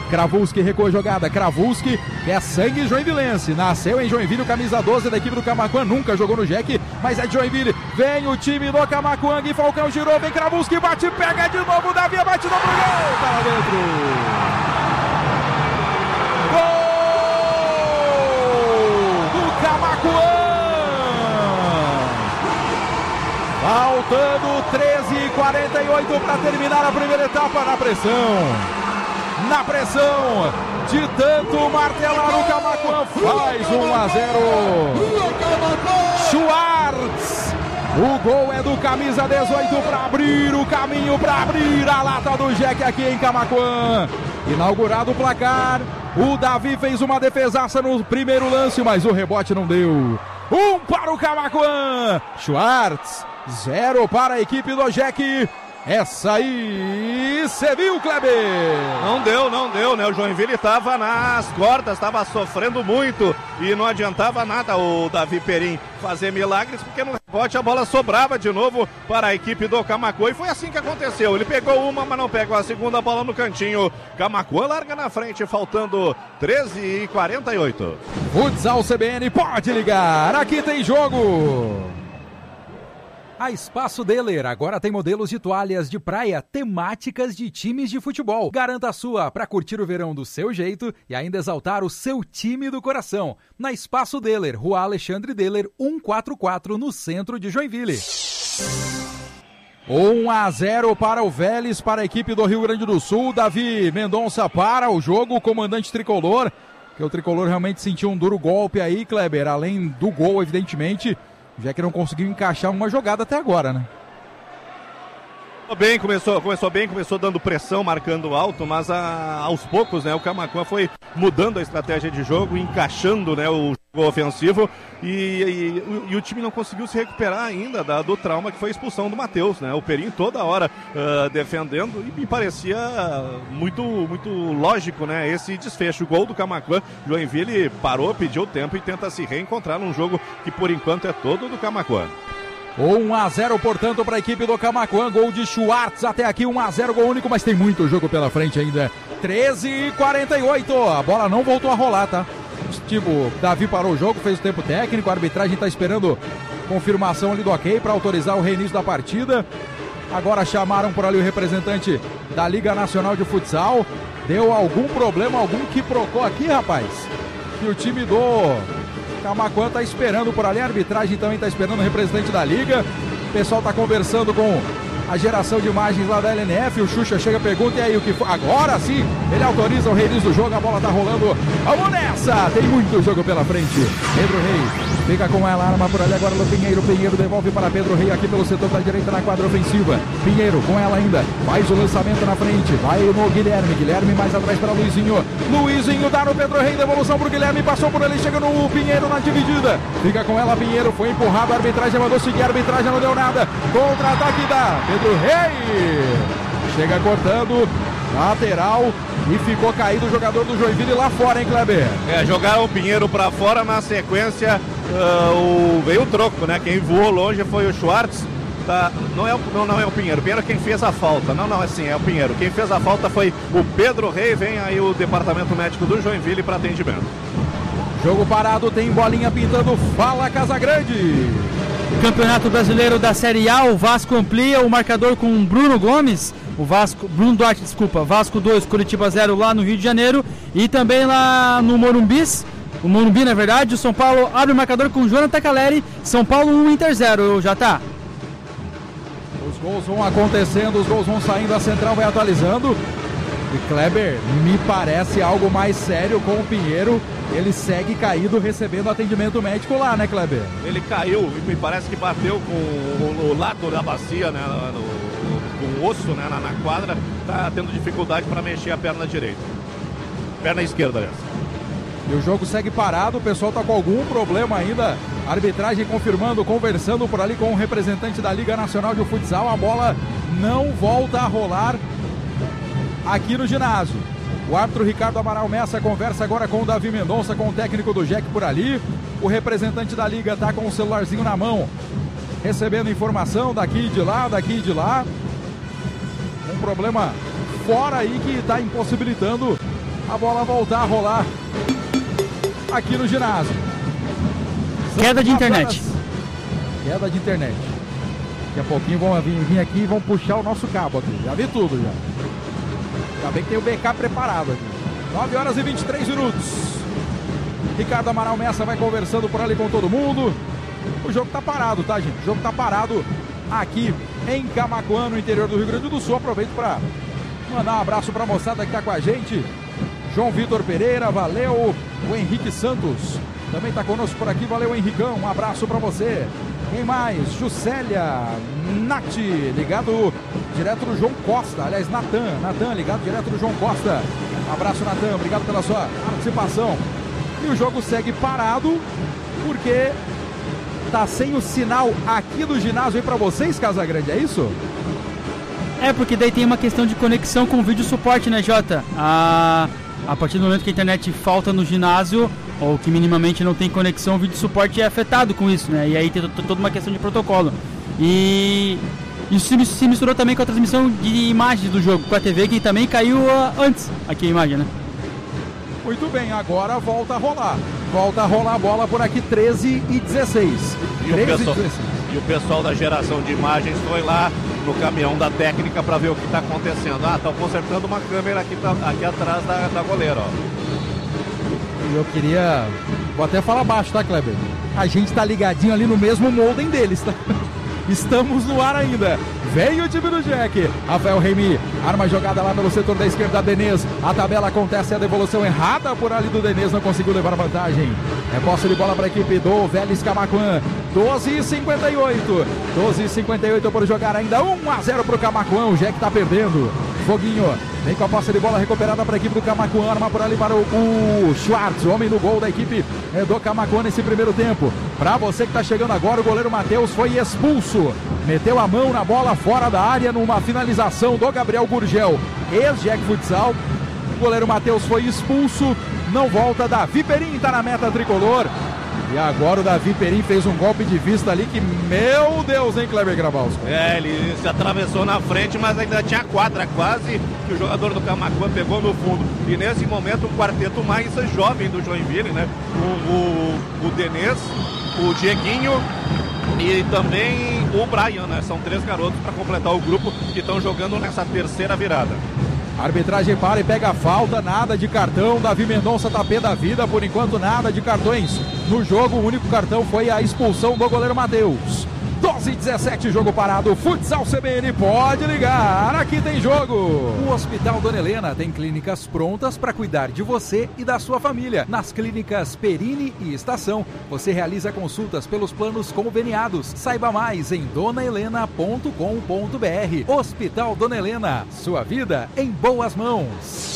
Kravulski recuou a jogada. Kravulski, que é sangue joinvilense. Nasceu em Joinville, camisa 12 da equipe do Camaquã. Nunca jogou no Jack, mas é de Joinville. Vem o time do Camaquã. Gui Falcão girou. Vem Kravulski, bate, pega de novo. Davi bate no gol. Tá lá dentro. Gol do Camaquã. Faltando 13h48 para terminar a primeira etapa. Na pressão de tanto martelar, o Camaquã faz 1-0. Schwartz, o gol é do camisa 18 para abrir o caminho, para abrir a lata do Jack aqui em Camaquã. Inaugurado o placar, o Davi fez uma defesaça no primeiro lance, mas o rebote não deu. 1 para o Camaquã, Schwartz, 0 para a equipe do Jack. Essa aí, você viu, Kleber? Não deu, né? O Joinville estava nas cordas, estava sofrendo muito e não adiantava nada o Davi Perim fazer milagres, porque no rebote a bola sobrava de novo para a equipe do Camaquã e foi assim que aconteceu. Ele pegou uma, mas não pegou a segunda bola no cantinho. Camaquã larga na frente, faltando 13h48. Futsal CBN, pode ligar, aqui tem jogo. A Espaço Deler agora tem modelos de toalhas de praia temáticas de times de futebol. Garanta a sua para curtir o verão do seu jeito e ainda exaltar o seu time do coração. Na Espaço Deler, Rua Alexandre Deler, 144, no centro de Joinville. 1-0 para o Vélez, para a equipe do Rio Grande do Sul. Davi Mendonça para o jogo, o comandante tricolor. Que o tricolor realmente sentiu um duro golpe aí, Kleber, além do gol, evidentemente. Já que não conseguiu encaixar uma jogada até agora, né? Começou dando pressão, marcando alto, mas aos poucos, né, o Camaquã foi mudando a estratégia de jogo, encaixando, né, o jogo ofensivo e o time não conseguiu se recuperar ainda do trauma que foi a expulsão do Matheus, né? O Perim toda hora defendendo e me parecia muito lógico, né, esse desfecho. O gol do Camaquã, Joinville parou, pediu tempo e tenta se reencontrar num jogo que por enquanto é todo do Camaquã. 1-0, portanto, para a equipe do Camaquã. Gol de Schwartz até aqui, 1-0, gol único, mas tem muito jogo pela frente ainda. 13h48, a bola não voltou a rolar, tá? Tipo, Davi parou o jogo, fez o tempo técnico, a arbitragem está esperando confirmação ali do ok para autorizar o reinício da partida. Agora chamaram por ali o representante da Liga Nacional de Futsal. Deu algum problema, algum quiprocó aqui, rapaz? E o time do Camaquã está esperando por ali, a arbitragem também está esperando o representante da Liga. O pessoal está conversando com a geração de imagens lá da LNF. O Xuxa chega, pergunta, e aí o que foi? Agora sim, ele autoriza o reinício do jogo, a bola está rolando. Vamos nessa! Tem muito jogo pela frente. Pedro Rei fica com ela, arma por ali agora no Pinheiro. Pinheiro devolve para Pedro Rei aqui pelo setor da direita na quadra ofensiva. Pinheiro com ela ainda, faz o lançamento na frente, vai no Guilherme. Guilherme mais atrás para Luizinho. Luizinho dá no Pedro Rei, devolução para o Guilherme, passou por ali, chega no Pinheiro na dividida. Fica com ela, Pinheiro, foi empurrado, a arbitragem mandou seguir, a arbitragem não deu nada. Contra-ataque da Pedro Rei. Chega cortando, lateral, e ficou caído o jogador do Joinville lá fora, hein, Kleber? Jogaram o Pinheiro pra fora, na sequência veio o troco, né? Quem voou longe foi o Schwartz. Tá, não é o Pinheiro. O Pinheiro é quem fez a falta. Não, assim, é o Pinheiro. Quem fez a falta foi o Pedro Rei. Vem aí o departamento médico do Joinville para atendimento. Jogo parado, tem bolinha pintando. Fala, Casagrande. Campeonato Brasileiro da Série A, o Vasco amplia o marcador com Bruno Gomes. Bruno Duarte, Vasco 2, Curitiba 0 lá no Rio de Janeiro. E também lá no Morumbi, na verdade, o São Paulo abre o marcador com Jonathan Caleri. São Paulo 1, Inter 0, já tá. Os gols vão acontecendo, os gols vão saindo, a central vai atualizando. E Kleber, me parece algo mais sério com o Pinheiro. Ele segue caído, recebendo atendimento médico lá, né, Kleber? Ele caiu e me parece que bateu com o lado da bacia, né, com o osso, né, na quadra. Tá tendo dificuldade para mexer a perna direita. Perna esquerda, aliás. E o jogo segue parado, o pessoal tá com algum problema ainda. A arbitragem confirmando, conversando por ali com o representante da Liga Nacional de Futsal. A bola não volta a rolar aqui no ginásio. O árbitro Ricardo Amaral Messa conversa agora com o Davi Mendonça, com o técnico do Jack por ali. O representante da Liga está com o celularzinho na mão, recebendo informação daqui e de lá, daqui e de lá. Um problema fora aí que está impossibilitando a bola voltar a rolar aqui no ginásio. Queda de internet. Queda de internet. Daqui a pouquinho vão vir aqui e vão puxar o nosso cabo aqui. Já vi tudo já. Ainda bem que tem o BK preparado aqui. 9 horas e 23 minutos. Ricardo Amaral Messa vai conversando por ali com todo mundo. O jogo tá parado, tá, gente? O jogo tá parado aqui em Camaquã, no interior do Rio Grande do Sul. Aproveito para mandar um abraço para a moçada que tá com a gente. João Vitor Pereira, valeu. O Henrique Santos também tá conosco por aqui, valeu, Henricão. Um abraço para você. Quem mais? Juscelia, Nath, ligado direto do João Costa. Aliás, Natan, ligado direto do João Costa. Um abraço, Natan, obrigado pela sua participação. E o jogo segue parado porque tá sem o sinal aqui do ginásio aí pra vocês, Casagrande, é isso? É, porque daí tem uma questão de conexão com o vídeo suporte, né, Jota? A partir do momento que a internet falta no ginásio, ou que minimamente não tem conexão, o vídeo suporte é afetado com isso, né? E aí tem toda uma questão de protocolo. E isso se misturou também com a transmissão de imagens do jogo, com a TV, que também caiu antes aqui a imagem, né? Muito bem, agora volta a rolar. Volta a rolar a bola por aqui, 13 e 16. E o pessoal da geração de imagens foi lá no caminhão da técnica para ver o que está acontecendo. Estão consertando uma câmera aqui atrás da goleira, ó. Eu queria... Vou até falar baixo, tá, Kleber? A gente tá ligadinho ali no mesmo molden deles, tá? Estamos no ar ainda. Vem o time do Jack. Rafael Remy arma a jogada lá pelo setor da esquerda. Denez. A tabela acontece, a devolução errada por ali do Denez. Não conseguiu levar a vantagem. É posse de bola para a equipe do Vélez Camaquã. 12h58. 12h58 por jogar ainda. 1-0 para o Camaquã. O Jack tá perdendo. Foguinho. Vem com a posse de bola recuperada para a equipe do Camaquã. Arma por ali para o Schwartz, homem do gol da equipe do Camaquã nesse primeiro tempo. Para você que está chegando agora, o goleiro Matheus foi expulso. Meteu a mão na bola fora da área numa finalização do Gabriel Gurgel, ex-Jack Futsal. O goleiro Matheus foi expulso. Não volta. Davi Perim está na meta tricolor. E agora o Davi Perim fez um golpe de vista ali que, meu Deus, hein, Kleber Grabowski? Ele se atravessou na frente, mas ainda tinha quadra quase, que o jogador do Camaquã pegou no fundo. E nesse momento um quarteto mais jovem do Joinville, né? O Denez, o Dieguinho e também o Brian, né? São 3 garotos para completar o grupo que estão jogando nessa terceira virada. A arbitragem para e pega a falta, nada de cartão. Davi Mendonça tá pé da vida, por enquanto nada de cartões no jogo. O único cartão foi a expulsão do goleiro Matheus. 12h17, jogo parado. Futsal CBN, pode ligar, aqui tem jogo. O Hospital Dona Helena tem clínicas prontas para cuidar de você e da sua família. Nas clínicas Perini e Estação, você realiza consultas pelos planos conveniados. Saiba mais em donahelena.com.br. Hospital Dona Helena, sua vida em boas mãos.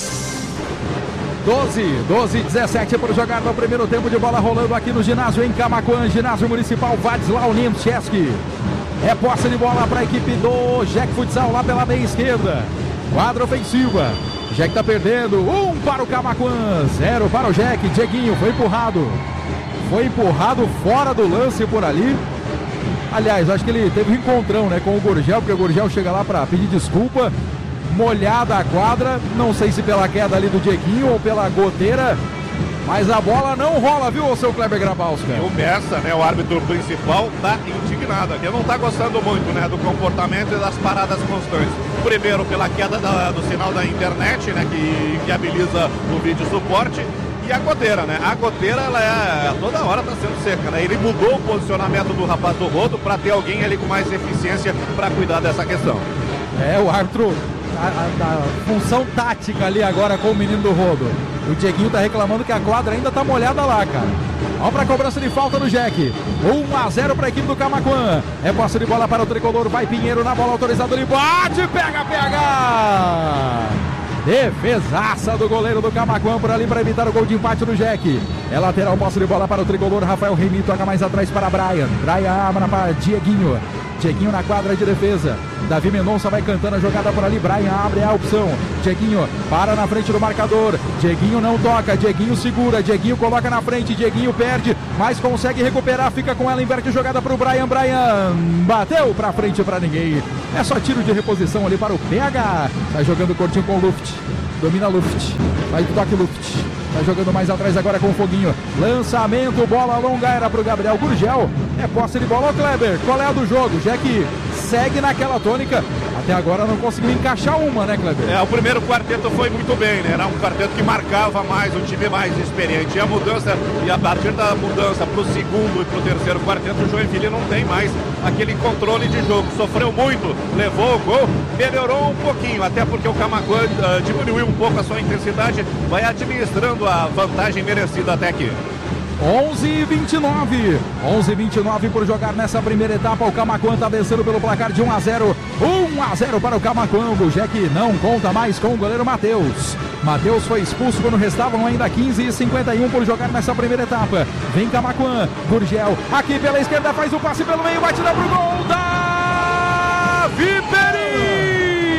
12h17 por jogar no primeiro tempo de bola rolando aqui no ginásio em Camaquã, ginásio municipal Vadislau Niemczewski. É posse de bola para a equipe do Jack Futsal lá pela meia esquerda. Quadra ofensiva. Jack tá perdendo. 1 para o Camaquã, 0 para o Jack. Dieguinho foi empurrado. Foi empurrado fora do lance por ali. Aliás, acho que ele teve um encontrão, né, com o Gurgel, porque o Gurgel chega lá para pedir desculpa. Molhada a quadra, não sei se pela queda ali do Dieguinho ou pela goteira, mas a bola não rola, viu, seu Kleber Grabowski? E o Messa, né, o árbitro principal, tá indignado aqui, não tá gostando muito, né, do comportamento e das paradas constantes. Primeiro pela queda do sinal da internet, né, que viabiliza o vídeo suporte. E a goteira, né? A goteira, ela toda hora tá sendo seca, né? Ele mudou o posicionamento do rapaz do rodo para ter alguém ali com mais eficiência para cuidar dessa questão. É, o árbitro, a função tática ali agora com o menino do rodo. O Dieguinho tá reclamando que a quadra ainda tá molhada lá, cara. Vamos pra cobrança de falta do Jack. 1-0 pra equipe do Camaquã. É posse de bola para o tricolor. Vai Pinheiro na bola autorizada. Ele bate, pega! Defesaça do goleiro do Camaquã por ali para evitar o gol de empate do Jack. É lateral, posse de bola para o tricolor. Rafael Remy toca mais atrás para Brian. Brian abre para Dieguinho. Dieguinho na quadra de defesa. Davi Mendonça vai cantando a jogada por ali. Brian abre a opção. Dieguinho para na frente do marcador. Dieguinho não toca. Dieguinho segura. Dieguinho coloca na frente. Dieguinho perde, mas consegue recuperar. Fica com ela, inverte jogada para o Brian. Brian bateu para frente para ninguém. É só tiro de reposição ali para o PH. Tá jogando curtinho com o Luft. Domina Luft. Vai do toque Luft. Tá jogando mais atrás agora com o Foguinho. Lançamento, bola longa, era pro Gabriel Gurgel. É posse de bola, ô Kleber. Qual é a do jogo? Já que segue naquela tônica. Até agora não conseguiu encaixar uma, né, Kleber? O primeiro quarteto foi muito bem, né? Era um quarteto que marcava mais, um time mais experiente. E a mudança, e a partir da mudança pro segundo e pro terceiro quarteto, o Joinville não tem mais aquele controle de jogo. Sofreu muito, levou o gol, melhorou um pouquinho, até porque o Camaquã diminuiu um pouco a sua intensidade, vai administrando a vantagem merecida até aqui. 11:29. 11:29 por jogar nessa primeira etapa. O Camaquã está vencendo pelo placar de 1-0. 1-0 para o Camaquã. O Bujek não conta mais com o goleiro Matheus. Matheus foi expulso quando restavam ainda 15:51 por jogar nessa primeira etapa. Vem Camaquã. Gurgel aqui pela esquerda, faz o passe pelo meio, batida pro gol da Viperi.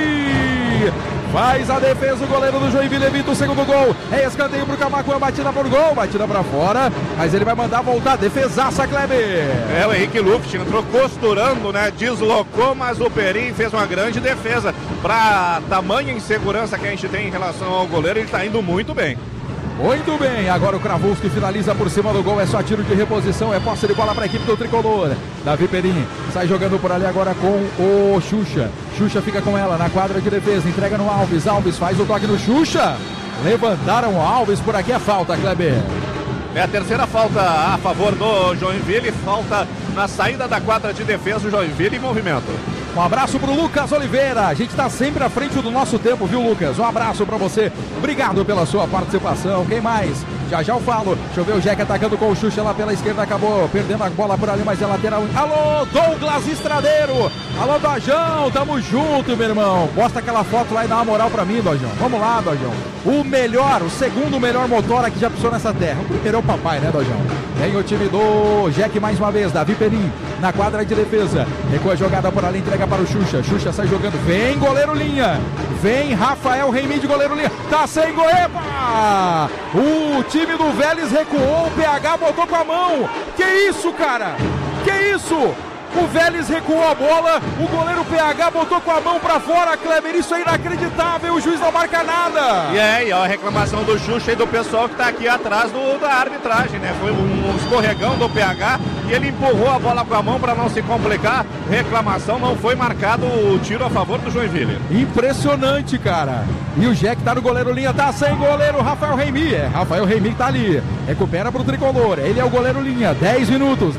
Faz a defesa, o goleiro do Joinville evita o segundo gol. É escanteio pro Camaquã, batida por gol, batida pra fora, mas ele vai mandar voltar, defesaça, Kleber. O Henrique Luft entrou costurando, né? Deslocou, mas o Perim fez uma grande defesa. Pra tamanha insegurança que a gente tem em relação ao goleiro, ele tá indo muito bem. Muito bem, agora o Kravulski finaliza por cima do gol, é só tiro de reposição, é posse de bola para a equipe do Tricolor. Davi Perim sai jogando por ali agora com o Xuxa. Xuxa fica com ela na quadra de defesa, entrega no Alves, Alves faz o toque no Xuxa. Levantaram o Alves, por aqui é falta, Kleber. É a terceira falta a favor do Joinville, falta na saída da quadra de defesa, o Joinville em movimento. Um abraço pro Lucas Oliveira, a gente tá sempre à frente do nosso tempo, viu, Lucas? Um abraço pra você, obrigado pela sua participação. Quem mais? Já eu falo, deixa eu ver o Jack atacando com o Xuxa lá pela esquerda, acabou perdendo a bola por ali, mas é lateral. Alô, Douglas Estradeiro, alô, Dojão, tamo junto, meu irmão. Posta aquela foto lá e dá uma moral pra mim, Dojão. Vamos lá, Dojão. O segundo melhor motor que já pisou nessa terra. O primeiro é o papai, né, Dojão? Vem o time do Jack mais uma vez, Davi Perim na quadra de defesa. Recua a jogada por ali, entrega para o Xuxa. Xuxa sai jogando, vem goleiro Linha. Vem Rafael Reimim de goleiro Linha. Tá sem gol, epa! O time do Vélez recuou, o PH botou com a mão. Que isso, cara? Que isso? O Vélez recuou a bola, o goleiro PH botou com a mão pra fora, Kleber, isso é inacreditável, o juiz não marca nada. E aí, ó, a reclamação do Xuxa e do pessoal que tá aqui atrás da arbitragem, né? Foi um escorregão do PH e ele empurrou a bola com a mão pra não se complicar. Reclamação, não foi marcado o tiro a favor do Joinville. Impressionante, cara. E o Jack tá no goleiro Linha, tá sem goleiro, Rafael Reimim. Rafael Reimim tá ali, recupera pro Tricolor, ele é o goleiro Linha, 10 minutos.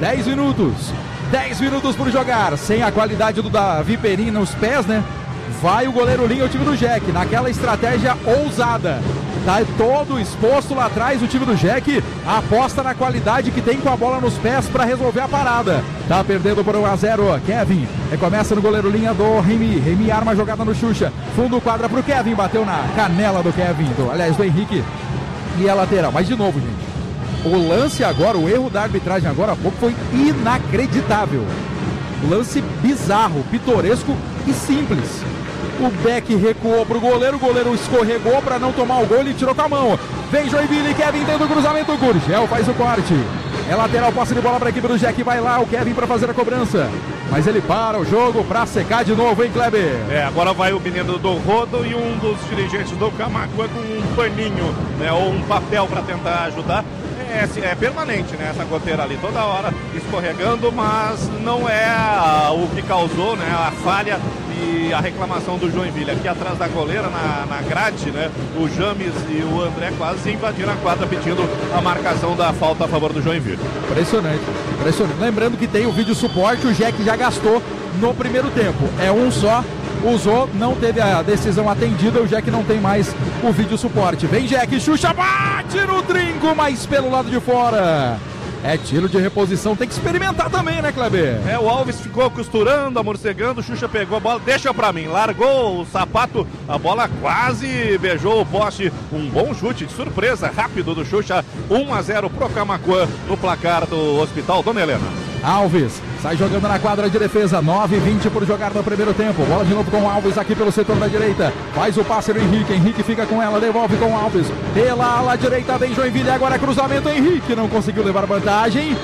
10 minutos por jogar, sem a qualidade do Davi Perim nos pés, né? Vai o goleiro Linha, o time do Jack, naquela estratégia ousada. Tá todo exposto lá atrás o time do Jack, aposta na qualidade que tem com a bola nos pés para resolver a parada. Tá perdendo por 1-0, Kevin, recomeça no goleiro Linha do Reimim. Reimim arma a jogada no Xuxa, fundo quadra pro Kevin, bateu na canela do Kevin, do Henrique, e é lateral, mas de novo, gente. O lance agora, o erro da arbitragem agora há pouco foi inacreditável. Lance bizarro, pitoresco e simples. O Beck recuou pro goleiro, o goleiro escorregou para não tomar o gol, ele tirou com a mão. Vem Joinville, Kevin tendo o cruzamento, Gurgel faz o corte. É lateral, posse de bola para a equipe do Jack, vai lá o Kevin para fazer a cobrança. Mas ele para o jogo para secar de novo, hein, Kleber? Agora vai o menino do Rodo e um dos dirigentes do Camaquã com um paninho, né, ou um papel para tentar ajudar. É permanente, né, essa goteira ali, toda hora escorregando, mas não é o que causou, né, a falha e a reclamação do Joinville. Aqui atrás da goleira, na grade, né, o James e o André quase invadiram a quadra pedindo a marcação da falta a favor do Joinville. Impressionante. Lembrando que tem o vídeo suporte, o Jack já gastou no primeiro tempo, é um só. Usou, não teve a decisão atendida, o Jack não tem mais o vídeo suporte. Vem Jack, Xuxa, bate no trinco, mas pelo lado de fora. É tiro de reposição, tem que experimentar também, né, Kleber? O Alves ficou costurando, amorcegando, o Xuxa pegou a bola, deixa pra mim, largou o sapato, a bola quase beijou o poste, um bom chute de surpresa, rápido do Xuxa, 1-0 pro Camaquã no placar do Hospital Dona Helena. Alves sai jogando na quadra de defesa, 9:20 por jogar no primeiro tempo, bola de novo com o Alves aqui pelo setor da direita, faz o passe do Henrique fica com ela, devolve com o Alves, pela ala direita vem Joinville, agora cruzamento, Henrique não conseguiu levar vantagem,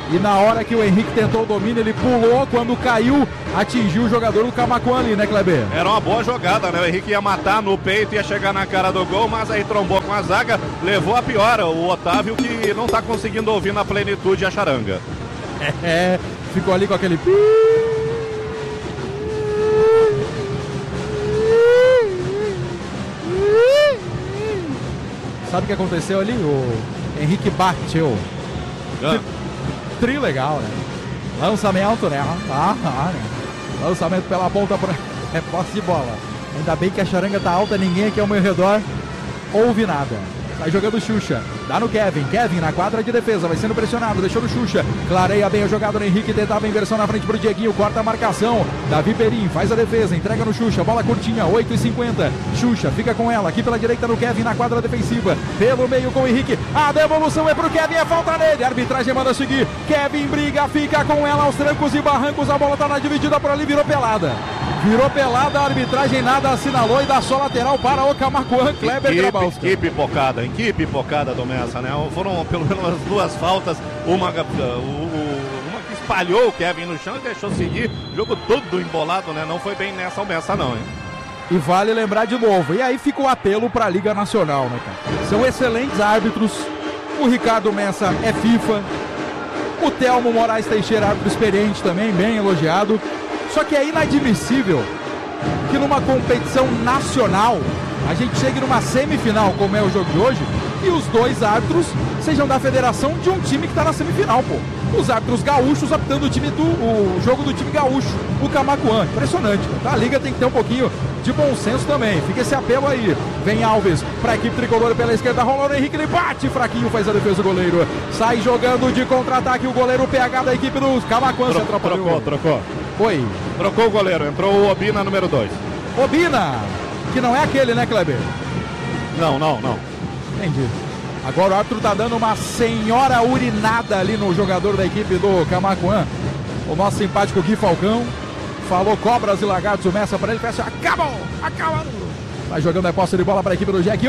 E na hora que o Henrique tentou o domínio, ele pulou, quando caiu, atingiu o jogador do Camaquã ali, né, Kleber? Era uma boa jogada, né? O Henrique ia matar no peito, ia chegar na cara do gol, mas aí trombou com a zaga, levou a pior. O Otávio que não tá conseguindo ouvir na plenitude a charanga. Ficou ali com aquele... Sabe o que aconteceu ali? O Henrique bateu. Tri legal, né? Lançamento, né? Lançamento pela ponta, é posse de bola. Ainda bem que a charanga tá alta, ninguém aqui ao meu redor ouve nada. Sai jogando o Xuxa, dá no Kevin. Kevin na quadra de defesa, vai sendo pressionado, deixou no Xuxa. Clareia bem a jogada no Henrique, tentava a inversão na frente pro Dieguinho, corta a marcação. Davi Perim faz a defesa, entrega no Xuxa, bola curtinha, 8h50. Xuxa fica com ela, aqui pela direita no Kevin na quadra defensiva. Pelo meio com o Henrique, a devolução é pro Kevin, é falta nele. A arbitragem manda seguir, Kevin briga, fica com ela aos trancos e barrancos. A bola tá na dividida por ali, virou pelada. Virou pelada, a arbitragem nada assinalou e dá só lateral para o Camaquã. Kleber Grabowski. Que pipocada do Messa, né? Foram pelo menos duas faltas, uma que espalhou o Kevin no chão e deixou seguir, jogo todo embolado, né? Não foi bem nessa o Messa não, hein? E vale lembrar de novo, e aí fica o apelo para a Liga Nacional, né, cara? São excelentes árbitros, o Ricardo Messa é FIFA, o Telmo Moraes Teixeira, árbitro experiente também, bem elogiado. Só que é inadmissível que numa competição nacional a gente chegue numa semifinal, como é o jogo de hoje, e os dois árbitros sejam da federação de um time que está na semifinal, pô. Os árbitros gaúchos apitando o jogo do time gaúcho, o Camaquã. Impressionante, tá? A liga tem que ter um pouquinho de bom senso também. Fica esse apelo aí. Vem Alves para a equipe tricolor pela esquerda, rolou no Henrique, ele bate fraquinho, faz a defesa do goleiro. Sai jogando de contra-ataque o goleiro PH da equipe do Camaquã. Trocou. Foi. Trocou o goleiro, entrou o Obina número 2. Obina, que não é aquele, né, Kleber? Não. Entendi. Agora o árbitro tá dando uma senhora urinada ali no jogador da equipe do Camaquã. O nosso simpático Gui Falcão falou cobras e lagartos, o Messa para ele, fecha, acabou. Vai jogando a posse de bola para a equipe do Jack.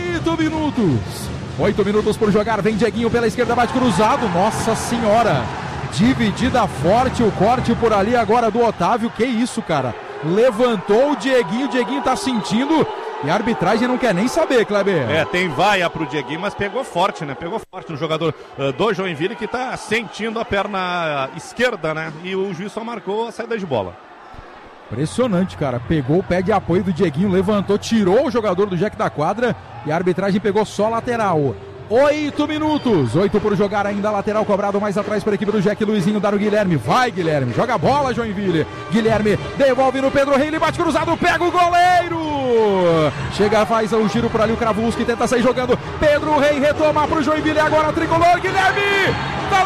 8 minutos por jogar, vem Dieguinho pela esquerda, bate cruzado, nossa senhora. Dividida forte, o corte por ali agora do Otávio, que isso, cara. Levantou o Dieguinho tá sentindo e a arbitragem não quer nem saber, Kleber. Tem vaia pro Dieguinho, mas pegou forte, né? Pegou forte no jogador do Joinville, que tá sentindo a perna esquerda, né? E o juiz só marcou a saída de bola. Impressionante, cara. Pegou o pé de apoio do Dieguinho, levantou, tirou o jogador do Jack da quadra e a arbitragem pegou só lateral. 8 minutos, 8 por jogar ainda, lateral cobrado mais atrás para a equipe do Jack. Luizinho dá no Guilherme, vai Guilherme, joga a bola Joinville, Guilherme devolve no Pedro Rei, ele bate cruzado, pega o goleiro, chega, faz o giro por ali, o Kravulski tenta sair jogando, Pedro Rei retoma para o Joinville, agora tricolor, Guilherme, tá